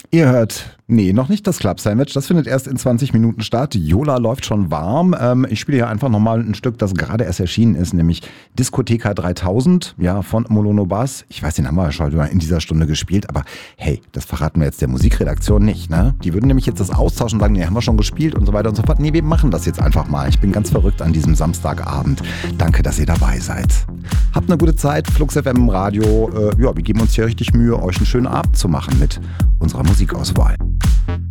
Ihr hört, nee, noch nicht das Club Sandwich. Das findet erst in 20 Minuten statt. Jola läuft schon warm. Ich spiele hier einfach nochmal ein Stück, das gerade erst erschienen ist, nämlich Diskotheka 3000, ja, von Molono Bass. Ich weiß, den haben wir ja schon in dieser Stunde gespielt, aber hey, das verraten wir jetzt der Musikredaktion nicht, ne? Die würden nämlich jetzt das austauschen und sagen, nee, haben wir schon gespielt und so weiter und so fort. Nee, wir machen das jetzt einfach mal. Ich bin ganz verrückt an diesem Samstagabend. Danke, dass ihr dabei seid. Habt eine gute Zeit, Flux FM im Radio. Ja, wir geben uns hier richtig Mühe, euch einen schönen Abend zu machen mit unserer Musikauswahl.